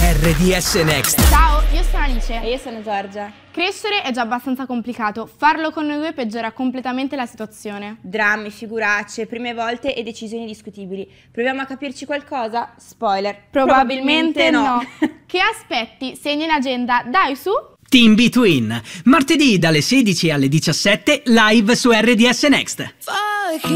RDS Next. Ciao, io sono Alice. E io sono Giorgia. Crescere è già abbastanza complicato, farlo con noi due peggiora completamente la situazione. Drammi, figuracce, prime volte e decisioni discutibili. Proviamo a capirci qualcosa? Spoiler. Probabilmente no. Che aspetti? Segni in agenda, dai su! Team Between, martedì dalle 16 alle 17 live su RDS Next.